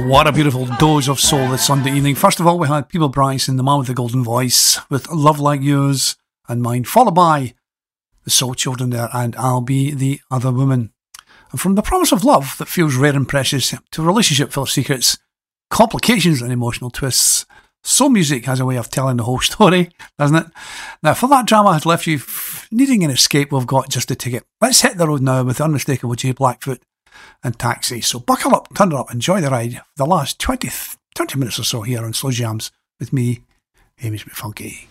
What a beautiful dose of soul this Sunday evening. First of all, we had Peeble Bryson, the man with the golden voice, with Love Like Yours and Mine, followed by the Soul Children there and I'll Be the Other Woman. And from the promise of love that feels rare and precious to a relationship full of secrets, complications and emotional twists, soul music has a way of telling the whole story, doesn't it? Now, for that drama has left you needing an escape, we've got just a ticket. Let's hit the road now with the unmistakable Jay Blackfoot and Taxi. So buckle up, turn it up, enjoy the ride. The last 20 minutes or so here on Slow Jams with me, Hamish McFunky.